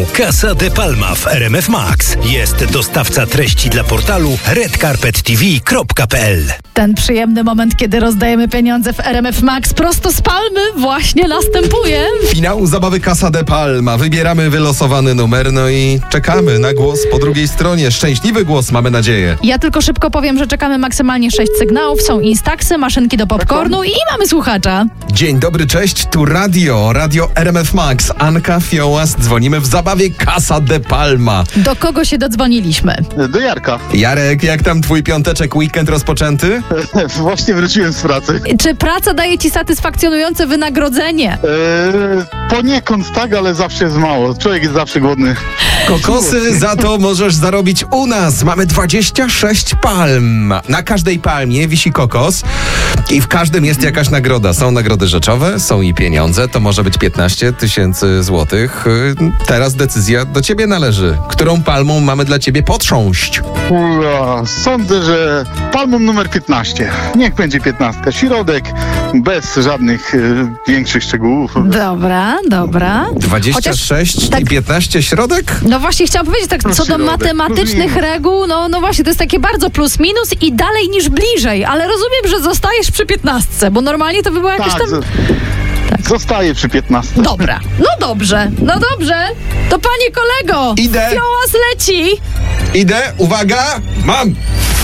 Casa de Palma w RMF Max. Jest dostawca treści dla portalu redcarpettv.pl. Ten przyjemny moment, kiedy rozdajemy pieniądze w RMF Max prosto z Palmy, właśnie następuje. Finał zabawy Casa de Palma. Wybieramy wylosowany numer, no i czekamy na głos po drugiej stronie. Szczęśliwy głos, mamy nadzieję. Ja tylko szybko powiem, że czekamy maksymalnie 6 sygnałów. Są instaksy, maszynki do popcornu i mamy słuchacza. Dzień dobry, cześć, tu radio RMF Max. Anka, Fiołas, dzwonimy w zabawie Casa de Palma. Do kogo się dodzwoniliśmy? Do Jarka. Jarek, jak tam twój piąteczek, weekend rozpoczęty? Właśnie wróciłem z pracy. Czy praca daje ci satysfakcjonujące wynagrodzenie? Poniekąd tak, ale zawsze jest mało. Człowiek jest zawsze głodny. Kokosy za to możesz zarobić u nas. Mamy 26 palm. Na każdej palmie wisi kokos i w każdym jest jakaś nagroda. Są nagrody rzeczowe, są i pieniądze. To może być 15 000 złotych. Teraz decyzja do ciebie należy. Którą palmą mamy dla ciebie potrząść? Sądzę, że palmą numer 15. Niech będzie 15. Środek, bez żadnych większych szczegółów. Dobra. 26 i 15 środek? No właśnie chciałam powiedzieć, tak co do matematycznych reguł, no właśnie to jest takie bardzo plus minus i dalej niż bliżej, ale rozumiem, że zostajesz przy 15, bo normalnie to by było jakieś tam... Zostaję przy 15. Dobra, no dobrze. To panie kolego, Idę. Fiołas leci. Idę, uwaga, mam!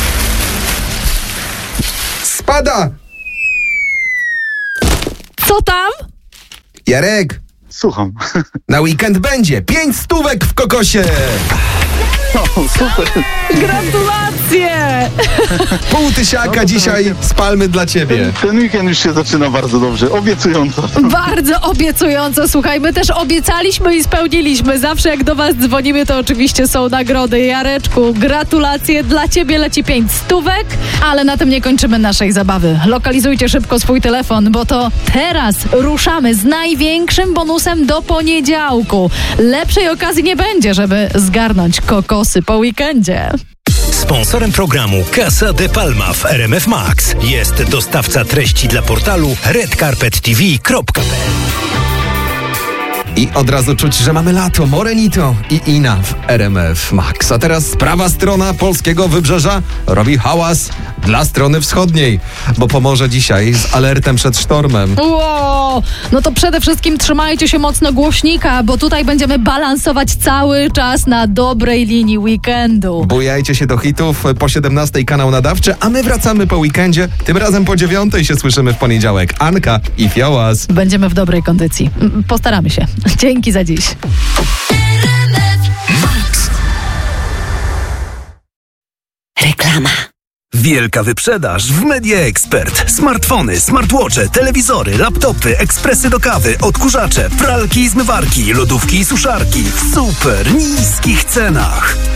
Spada! Co tam? Jarek, Słucham. na weekend będzie 5 stówek w kokosie! Super. Gratulacje! Pół tysiaka dzisiaj z palmy dla ciebie. Ten weekend już się zaczyna bardzo dobrze. Obiecująco. Bardzo obiecująco, słuchaj, my też obiecaliśmy i spełniliśmy. Zawsze jak do was dzwonimy, to oczywiście są nagrody. Jareczku, gratulacje, dla ciebie leci 5 stówek, ale na tym nie kończymy naszej zabawy. Lokalizujcie szybko swój telefon, bo to teraz ruszamy z największym bonusem do poniedziałku. Lepszej okazji nie będzie, żeby zgarnąć kokosy po weekendzie. Sponsorem programu Casa de Palma w RMF Max jest dostawca treści dla portalu redcarpettv.pl. I od razu czuć, że mamy lato, Morenito i Ina w RMF Max. A teraz prawa strona polskiego wybrzeża robi hałas dla strony wschodniej, bo pomoże dzisiaj z alertem przed sztormem. Wow, no to przede wszystkim trzymajcie się mocno głośnika, bo tutaj będziemy balansować cały czas na dobrej linii weekendu. Bujajcie się do hitów, po 17 kanał nadawczy, a my wracamy po weekendzie. Tym razem po 9 się słyszymy w poniedziałek. Anka i Fiołas. Będziemy w dobrej kondycji. Postaramy się. Dzięki za dziś. Reklama. Wielka wyprzedaż w Media Expert. Smartfony, smartwatche, telewizory, laptopy, ekspresy do kawy, odkurzacze, pralki i zmywarki, lodówki i suszarki w super niskich cenach.